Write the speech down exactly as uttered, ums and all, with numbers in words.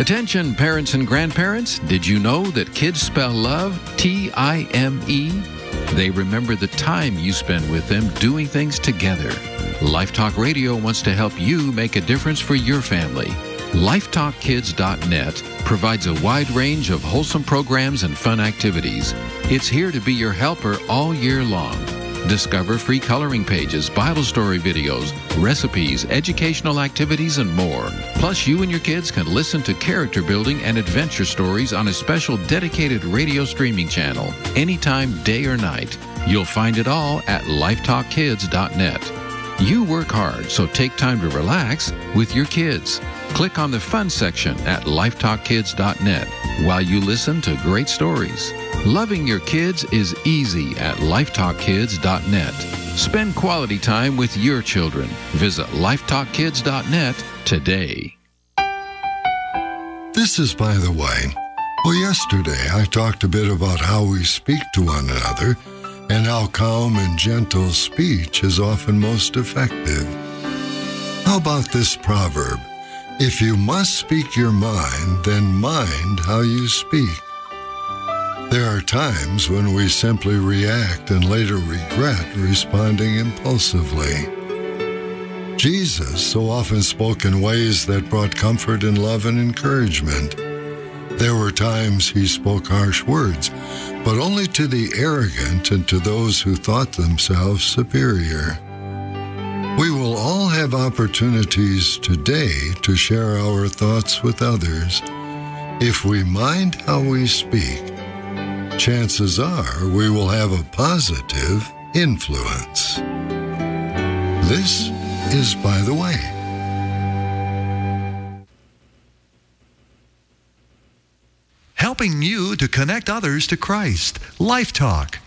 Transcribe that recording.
Attention parents and grandparents, did you know that kids spell love T I M E? They remember the time you spend with them doing things together. Life Talk Radio wants to help you make a difference for your family. life talk kids dot net provides a wide range of wholesome programs and fun activities. It's here to be your helper all year long. Discover free coloring pages, Bible story videos, recipes, educational activities, and more. Plus, you and your kids can listen to character building and adventure stories on a special dedicated radio streaming channel, anytime, day or night. You'll find it all at life talk kids dot net. You work hard, so take time to relax with your kids. Click on the fun section at life talk kids dot net while you listen to great stories. Loving your kids is easy at life talk kids dot net. Spend quality time with your children. Visit life talk kids dot net today. This is By the Way. Well, yesterday I talked a bit about how we speak to one another and how calm and gentle speech is often most effective. How about this proverb? If you must speak your mind, then mind how you speak. There are times when we simply react and later regret responding impulsively. Jesus so often spoke in ways that brought comfort and love and encouragement. There were times he spoke harsh words, but only to the arrogant and to those who thought themselves superior. We will all have opportunities today to share our thoughts with others. If we mind how we speak, chances are we will have a positive influence. This is By the Way. Helping you to connect others to Christ. Life Talk.